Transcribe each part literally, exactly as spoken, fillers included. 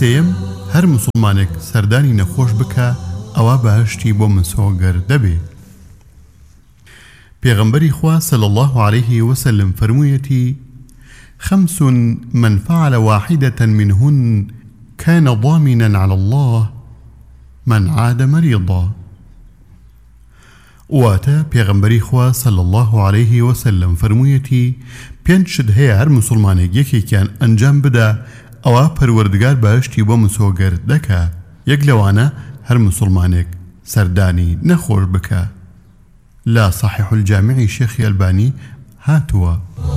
سێیەم هەر مسلمانێک سەردانی نەخۆش بکە ئەوە بەهشتی بۆ مسۆگەر دەبێ. پێغەمبەری خوا صلی الله عليه وسلم فەرموویەتی: خمس من فعل واحدة منهن كان ضامنا على الله من عاد مريضا. واتە پێغەمبەری خوا صلی الله عليه وسلم فەرموویەتی پێنج شت هەیە هەر مسلمانێک یەکێکیان ئەنجام بدە ئەوە پەروەردگار بەهشتی بۆ مسۆگەر دەکا. یەک لەوانە هەر مسلمانێک سەردانی نەخۆش بکە. لا صحيح الجامعي شيخ الباني هاتوا.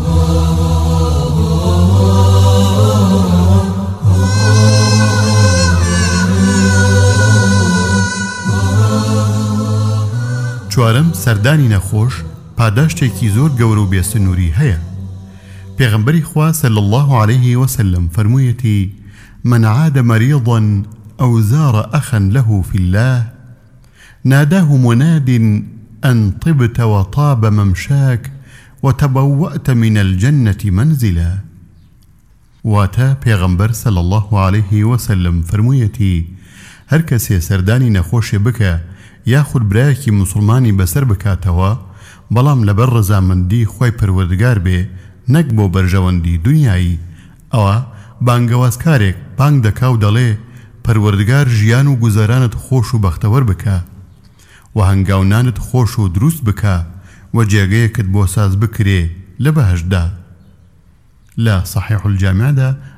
چوارم سەردانی نەخۆش پاداشتێکی زۆر گەورە و بێسنووری هەیە. پێغەمبەری خوا صلی الله عليه وسلم فەرموویەتی: من عاد مريضا أو زار أخا له في الله ناداه مناد أن طبت وطاب ممشاك وتبوأت من الجنة منزلا. واتا پێغەمبەر صلی الله عليه وسلم فەرموویەتی هەر کەسێ سەردانی نەخۆشێ بکە یاخود برایەکی مسلمانی بەسەر بکاتەوە بەڵام لەبەر ڕەزامەندی خۆی پەروەردگار بێ نەک بۆ بەرژەوەندی دنیایی، ئەوە بانگەوازکارێک بانگ دەکا و دەڵێ پەروەردگار ژیان و گوزارانت خۆش و بەختەوەر بکە و هەنگاونانت خۆش و دروست بکە و جێگەیەکت بۆ ساز بکرێ لە بەهەشتدا. لا صحيح الجامعة